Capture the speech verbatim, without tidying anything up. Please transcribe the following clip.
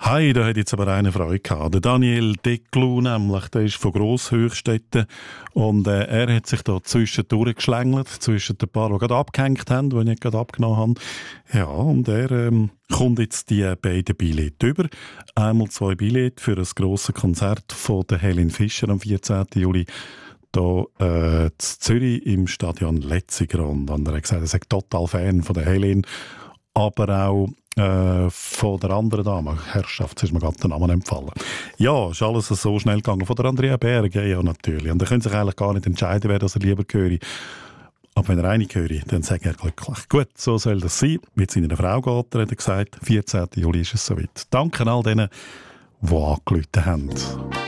Hi, da hat jetzt aber eine Freude gehabt. Der Daniel Declu nämlich, der ist von Grosshöchstetten und äh, er hat sich da zwischendurch geschlängelt, zwischen den paar, die gerade abgehängt haben, die ich nicht gerade abgenommen habe. Ja, und er ähm, kommt jetzt die beiden Billette über. Einmal zwei Billette für ein grosses Konzert von der Helene Fischer am vierzehnten Juli hier äh, in Zürich im Stadion Letzigrund. Und er hat gesagt, er sei total Fan von der Helene, aber auch äh, von der anderen Dame. Herrschaft, jetzt ist mir gerade der Name entfallen. Ja, ist alles so schnell gegangen. Von der Andrea Berg, ja natürlich. Und er könnte sich eigentlich gar nicht entscheiden, wer das er lieber höre. Aber wenn er eine höre, dann sage er glücklich. Gut, so soll das sein. Mit seiner Frau geht er, hat er gesagt. vierzehnten Juli ist es soweit. Danke all denen, die angerufen haben.